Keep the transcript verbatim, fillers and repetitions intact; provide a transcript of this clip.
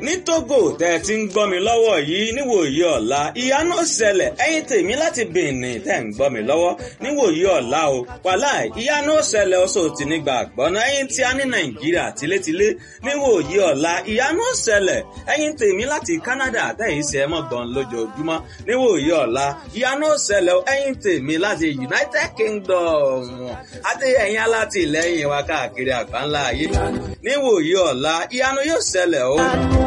ní Togo tẹ́ ti ń gbọ́ mi lọ́wọ́ yìí níwòyí ọ̀la ìyanu ó ṣẹlẹ̀ ẹ̀yin tèmi láti Benin tẹ́ ń gbọ́ mi lọ́wọ́ níwòyí ọ̀la o wàláì ìyanu ó ṣẹlẹ̀ ọ̀ṣọ́ òtí nígbà àgbọ̀nà ẹ̀yin tí a ní Nàìjíríà tilétilé níwòyí ọ̀la ìyanu ó ṣẹlẹ̀ ẹ̀yin tèmi láti Canada tẹ́yìn ṣe é mọ̀gbọ́n lójoojúmọ́ níwòyí ọ̀la ìyanu ó ṣẹlẹ̀ ẹ̀yin tèmi láti United Kingdom àti ẹ̀yin alátìlẹ́yìn wa káàkiri àgbáńlá ayé níwòyí ọ̀la ìyanu yóò ṣẹlẹ̀ o.